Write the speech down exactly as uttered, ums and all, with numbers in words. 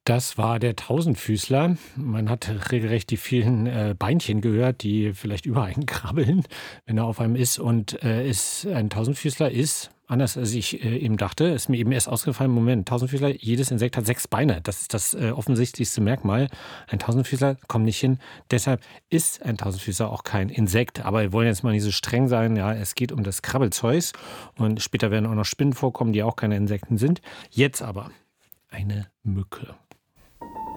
Das war der Tausendfüßler. Man hat regelrecht die vielen, äh, Beinchen gehört, die vielleicht über einen krabbeln, wenn er auf einem ist. Und, äh, ist ein Tausendfüßler ist, anders als ich, äh, eben dachte, ist mir eben erst ausgefallen, Moment, Tausendfüßler, jedes Insekt hat sechs Beine. Das ist das, äh, offensichtlichste Merkmal. Ein Tausendfüßler kommt nicht hin. Deshalb ist ein Tausendfüßler auch kein Insekt. Aber wir wollen jetzt mal nicht so streng sein. Ja, es geht um das Krabbelzeugs und später werden auch noch Spinnen vorkommen, die auch keine Insekten sind. Jetzt aber eine Mücke.